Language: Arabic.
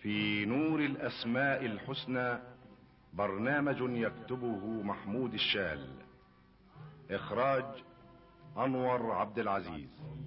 في نور الأسماء الحسنى، برنامج يكتبه محمود الشال، إخراج أنور عبد العزيز.